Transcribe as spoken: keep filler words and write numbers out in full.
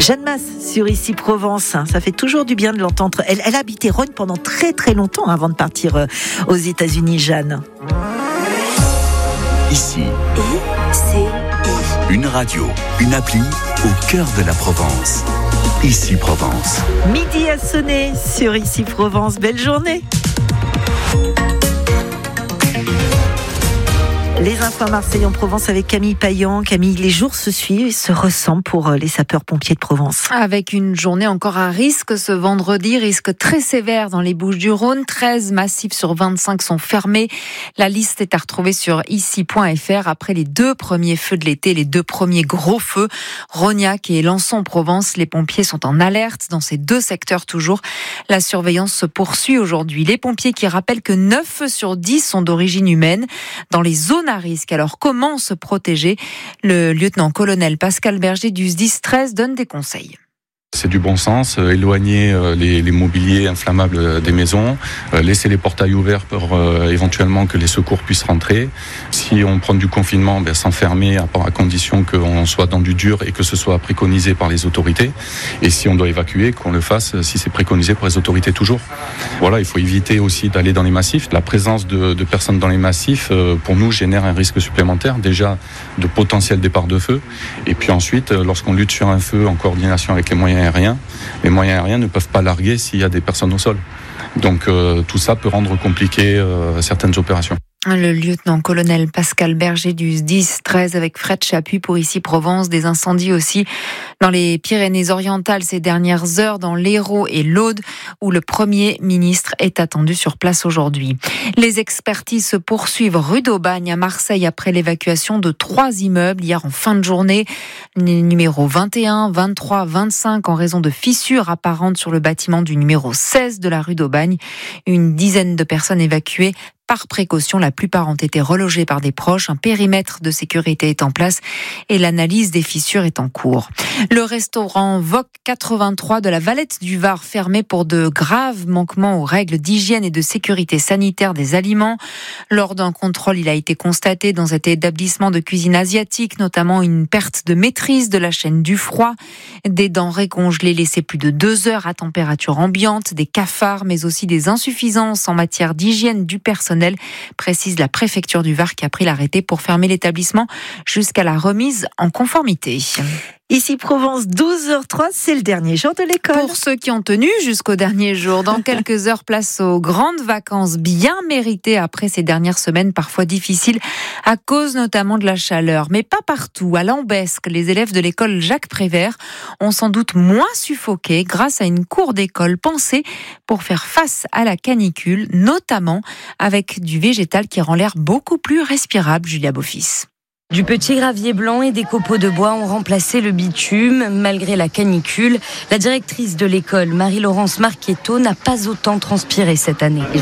Jeanne Masse sur Ici Provence, ça fait toujours du bien de l'entendre. Elle, elle a habité Rognes pendant très très longtemps avant de partir aux États-Unis, Jeanne. Ici, I C I. Une radio, une appli au cœur de la Provence. Ici Provence. Midi a sonné sur Ici Provence. Belle journée. Les infos à Marseille en Provence avec Camille Payan. Camille, les jours se suivent et se ressemblent pour les sapeurs-pompiers de Provence. Avec une journée encore à risque ce vendredi, risque très sévère dans les Bouches-du-Rhône. treize massifs sur vingt-cinq sont fermés. La liste est à retrouver sur ici point f r après les deux premiers feux de l'été, les deux premiers gros feux. Rognac et Lançon-Provence, les pompiers sont en alerte dans ces deux secteurs toujours. La surveillance se poursuit aujourd'hui. Les pompiers qui rappellent que neuf feux sur dix sont d'origine humaine. Dans les zones à risque. Alors, comment se protéger ? Le lieutenant-colonel Pascal Berger du S D I S treize donne des conseils. C'est du bon sens, euh, éloigner euh, les, les mobiliers inflammables euh, des maisons, euh, laisser les portails ouverts pour euh, éventuellement que les secours puissent rentrer. Si on prend du confinement, ben, s'enfermer à, à condition qu'on soit dans du dur et que ce soit préconisé par les autorités. Et si on doit évacuer, qu'on le fasse si c'est préconisé par les autorités toujours. Voilà, il faut éviter aussi d'aller dans les massifs. La présence de, de personnes dans les massifs, euh, pour nous, génère un risque supplémentaire, déjà de potentiel départ de feu. Et puis ensuite, euh, lorsqu'on lutte sur un feu en coordination avec les moyens aériens, les moyens aériens ne peuvent pas larguer s'il y a des personnes au sol. Donc euh, tout ça peut rendre compliqué euh, certaines opérations. Le lieutenant-colonel Pascal Berger du S D I S treize avec Fred Chapuis pour Ici Provence. Des incendies aussi dans les Pyrénées-Orientales ces dernières heures, dans l'Hérault et l'Aude, où le Premier ministre est attendu sur place aujourd'hui. Les expertises se poursuivent rue d'Aubagne à Marseille après l'évacuation de trois immeubles hier en fin de journée. Les numéros vingt et un, vingt-trois, vingt-cinq en raison de fissures apparentes sur le bâtiment du numéro seize de la rue d'Aubagne. Une dizaine de personnes évacuées par précaution, la plupart ont été relogés par des proches. Un périmètre de sécurité est en place et l'analyse des fissures est en cours. Le restaurant Voc quatre-vingt-trois de la Valette du Var fermé pour de graves manquements aux règles d'hygiène et de sécurité sanitaire des aliments. Lors d'un contrôle, il a été constaté dans cet établissement de cuisine asiatique, notamment une perte de maîtrise de la chaîne du froid, des denrées congelées laissées plus de deux heures à température ambiante, des cafards, mais aussi des insuffisances en matière d'hygiène du personnel, précise la préfecture du Var qui a pris l'arrêté pour fermer l'établissement jusqu'à la remise en conformité. Ici Provence, douze heures trois, c'est le dernier jour de l'école. Pour ceux qui ont tenu jusqu'au dernier jour, dans quelques heures, place aux grandes vacances bien méritées après ces dernières semaines parfois difficiles à cause notamment de la chaleur. Mais pas partout. À Lambesque, les élèves de l'école Jacques Prévert ont sans doute moins suffoqué grâce à une cour d'école pensée pour faire face à la canicule, notamment avec du végétal qui rend l'air beaucoup plus respirable. Julia Beaufils. Du petit gravier blanc et des copeaux de bois ont remplacé le bitume. Malgré la canicule, la directrice de l'école, Marie-Laurence Marchetto, n'a pas autant transpiré cette année.